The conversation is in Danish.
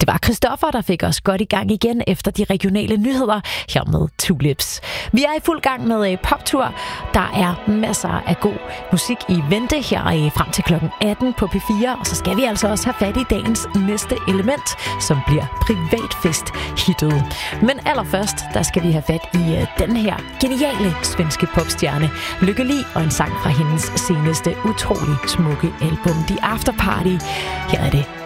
Det var Christoffer, der fik os godt i gang igen efter de regionale nyheder her med Tulips. Vi er i fuld gang med poptur. Der er masser af god musik i vente her frem til klokken 18 på P4. Og så skal vi altså også have fat i dagens næste element, som bliver privatfest-hittet. Men allerførst, der skal vi have fat i den her geniale svenske popstjerne Lykke Li og en sang fra hendes seneste utrolig smukke album The After Party. Her er det